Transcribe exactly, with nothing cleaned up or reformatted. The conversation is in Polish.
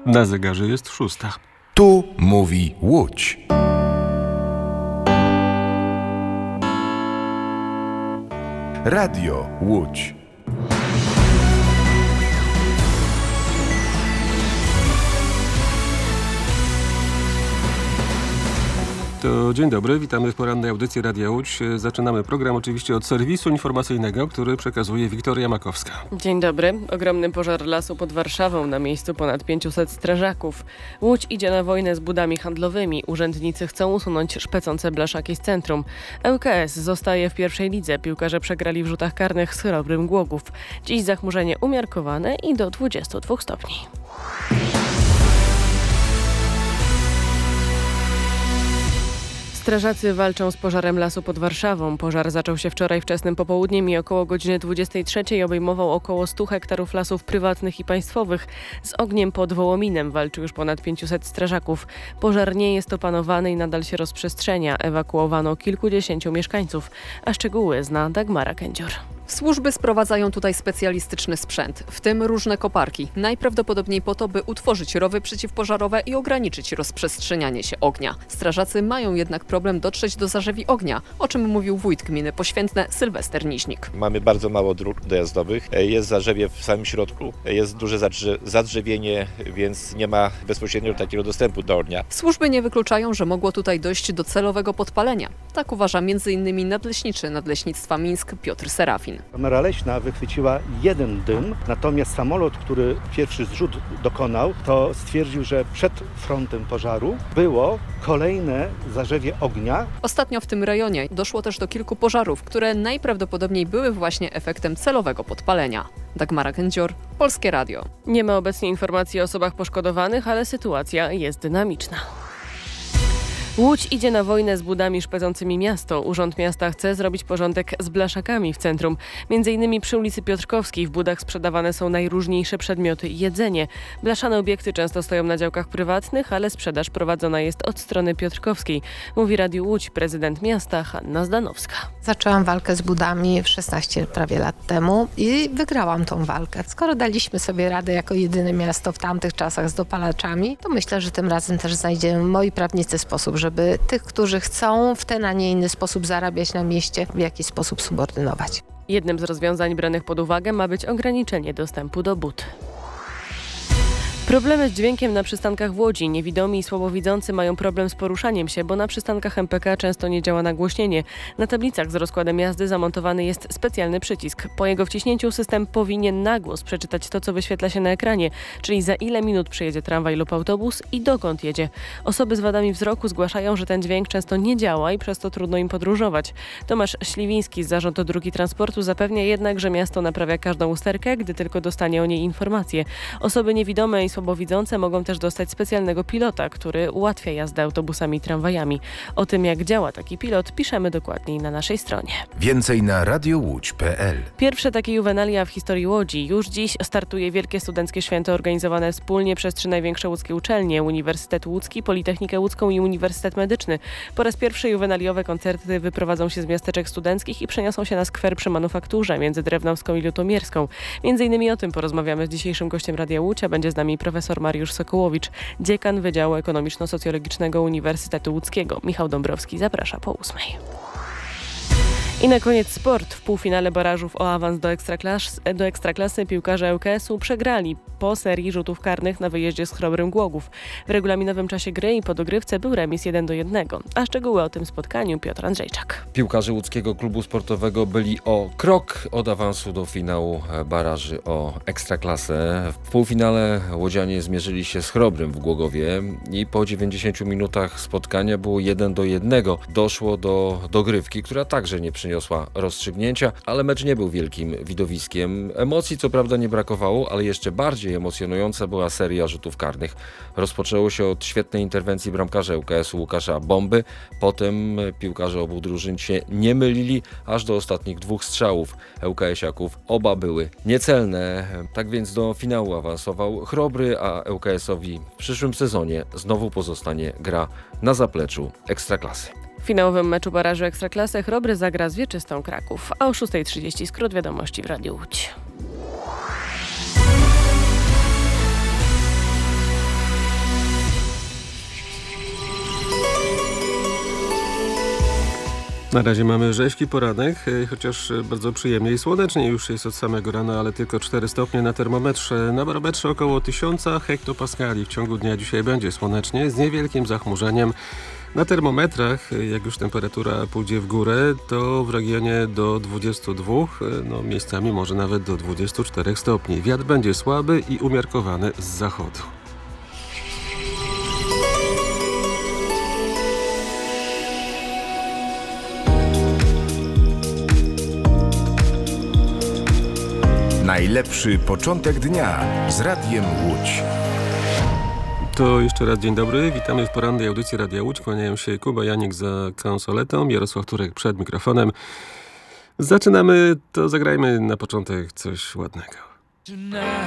Na zegarze jest szósta. Tu mówi Łódź. Radio Łódź. To dzień dobry, witamy w porannej audycji Radia Łódź. Zaczynamy program oczywiście od serwisu informacyjnego, który przekazuje Wiktoria Makowska. Dzień dobry. Ogromny pożar lasu pod Warszawą, na miejscu ponad pięciuset strażaków. Łódź idzie na wojnę z budami handlowymi. Urzędnicy chcą usunąć szpecące blaszaki z centrum. L K S zostaje w pierwszej lidze. Piłkarze przegrali w rzutach karnych z Chrobrym Głogów. Dziś zachmurzenie umiarkowane i do dwudziestu dwóch stopni. Strażacy walczą z pożarem lasu pod Warszawą. Pożar zaczął się wczoraj wczesnym popołudniem i około godziny dwudziestej trzeciej obejmował około stu hektarów lasów prywatnych i państwowych. Z ogniem pod Wołominem walczy już ponad pięciuset strażaków. Pożar nie jest opanowany i nadal się rozprzestrzenia. Ewakuowano kilkudziesięciu mieszkańców, a szczegóły zna Dagmara Kędzior. Służby sprowadzają tutaj specjalistyczny sprzęt, w tym różne koparki, najprawdopodobniej po to, by utworzyć rowy przeciwpożarowe i ograniczyć rozprzestrzenianie się ognia. Strażacy mają jednak problem dotrzeć do zarzewi ognia, o czym mówił wójt gminy Poświętne Sylwester Niźnik. Mamy bardzo mało dróg dojazdowych, jest zarzewie w samym środku, jest duże zadrze- zadrzewienie, więc nie ma bezpośrednio takiego dostępu do ognia. Służby nie wykluczają, że mogło tutaj dojść do celowego podpalenia. Tak uważa między innymi nadleśniczy Nadleśnictwa Mińsk Piotr Serafin. Kamera leśna wychwyciła jeden dym, natomiast samolot, który pierwszy zrzut dokonał, to stwierdził, że przed frontem pożaru było kolejne zarzewie ognia. Ostatnio w tym rejonie doszło też do kilku pożarów, które najprawdopodobniej były właśnie efektem celowego podpalenia. Dagmara Kędzior, Polskie Radio. Nie ma obecnie informacji o osobach poszkodowanych, ale sytuacja jest dynamiczna. Łódź idzie na wojnę z budami szpecącymi miasto. Urząd Miasta chce zrobić porządek z blaszakami w centrum. Między innymi przy ulicy Piotrkowskiej w budach sprzedawane są najróżniejsze przedmioty i jedzenie. Blaszane obiekty często stoją na działkach prywatnych, ale sprzedaż prowadzona jest od strony Piotrkowskiej. Mówi Radiu Łódź prezydent miasta Hanna Zdanowska. Zaczęłam walkę z budami szesnaście prawie lat temu i wygrałam tą walkę. Skoro daliśmy sobie radę jako jedyne miasto w tamtych czasach z dopalaczami, to myślę, że tym razem też znajdziemy moi prawnicy sposób, żeby żeby tych, którzy chcą w ten, a nie inny sposób zarabiać na mieście, w jakiś sposób subordynować. Jednym z rozwiązań branych pod uwagę ma być ograniczenie dostępu do bud. Problemy z dźwiękiem na przystankach w Łodzi. Niewidomi i słabowidzący mają problem z poruszaniem się, bo na przystankach M P K często nie działa nagłośnienie. Na tablicach z rozkładem jazdy zamontowany jest specjalny przycisk. Po jego wciśnięciu system powinien na głos przeczytać to, co wyświetla się na ekranie, czyli za ile minut przyjedzie tramwaj lub autobus i dokąd jedzie. Osoby z wadami wzroku zgłaszają, że ten dźwięk często nie działa i przez to trudno im podróżować. Tomasz Śliwiński z Zarządu Dróg i Transportu zapewnia jednak, że miasto naprawia każdą usterkę, gdy tylko dostanie o niej informację. Osoby niewidome i słabowidzące mogą też dostać specjalnego pilota, który ułatwia jazdę autobusami i tramwajami. O tym, jak działa taki pilot, piszemy dokładniej na naszej stronie. Więcej na radiowódź kropka p l. Pierwsze takie juwenalia w historii Łodzi. Już dziś startuje wielkie studenckie święto organizowane wspólnie przez trzy największe łódzkie uczelnie: Uniwersytet Łódzki, Politechnikę Łódzką i Uniwersytet Medyczny. Po raz pierwszy juwenaliowe koncerty wyprowadzą się z miasteczek studenckich i przeniosą się na skwer przy Manufakturze między Drewnowską i Lutomierską. Między innymi o tym porozmawiamy z dzisiejszym gościem Radia Łódź, a będzie z nami profesor Mariusz Sokołowicz, dziekan Wydziału Ekonomiczno-Socjologicznego Uniwersytetu Łódzkiego. Michał Dąbrowski zaprasza po ósmej. I na koniec sport. W półfinale barażów o awans do, ekstraklas, do Ekstraklasy piłkarze L K S u przegrali po serii rzutów karnych na wyjeździe z Chrobrym Głogów. W regulaminowym czasie gry i po dogrywce był remis jeden do jednego. A szczegóły o tym spotkaniu Piotr Andrzejczak. Piłkarze łódzkiego klubu sportowego byli o krok od awansu do finału baraży o Ekstraklasę. W półfinale łodzianie zmierzyli się z Chrobrym w Głogowie i po dziewięćdziesięciu minutach spotkania było jeden do jednego. Doszło do dogrywki, która także nie przyniosła rozstrzygnięcia, ale mecz nie był wielkim widowiskiem. Emocji co prawda nie brakowało, ale jeszcze bardziej emocjonująca była seria rzutów karnych. Rozpoczęło się od świetnej interwencji bramkarza L K S u Łukasza Bomby, potem piłkarze obu drużyn się nie mylili, aż do ostatnich dwóch strzałów L K S-iaków. Oba były niecelne, tak więc do finału awansował Chrobry, a L K S-owi w przyszłym sezonie znowu pozostanie gra na zapleczu Ekstraklasy. W finałowym meczu barażu Ekstraklasy Chrobry zagra z Wieczystą Kraków, a o szósta trzydzieści skrót wiadomości w Radiu Łódź. Na razie mamy rzeźki poranek, chociaż bardzo przyjemnie i słonecznie już jest od samego rana, ale tylko cztery stopnie na termometrze. Na barometrze około tysiąc hektopaskali. W ciągu dnia dzisiaj będzie słonecznie z niewielkim zachmurzeniem. Na termometrach, jak już temperatura pójdzie w górę, to w regionie do dwudziestu dwóch, no miejscami może nawet do dwudziestu czterech stopni. Wiatr będzie słaby i umiarkowany z zachodu. Najlepszy początek dnia z Radiem Łódź. To jeszcze raz dzień dobry, witamy w porannej audycji Radia Łódź. Kłaniają się Kuba Janik za konsoletą, Jarosław Turek przed mikrofonem. Zaczynamy, to zagrajmy na początek coś ładnego. Tonight,